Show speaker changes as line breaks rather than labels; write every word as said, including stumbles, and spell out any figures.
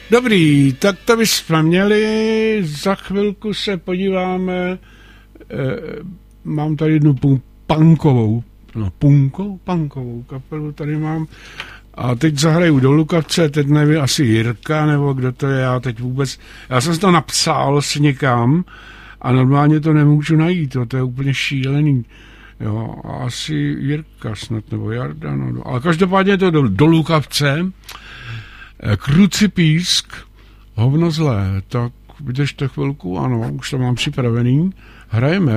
Dobrý, tak to bychom měli, za chvilku se podíváme, eh, mám tady jednu punkovou, no punkovou, punkovou kapelu tady mám a teď zahraju do Lukavce, teď nevím, asi Jirka, nebo kdo to je, já teď vůbec, já jsem si to napsal s někam a normálně to nemůžu najít, to, to je úplně šílený. Jo, asi Jirka snad, nebo Jarda, no, ale každopádně je to do, do Lukavce, Krucipísk, hovno zlé, tak vydržte chvilku, ano, už to mám připravený, hrajeme.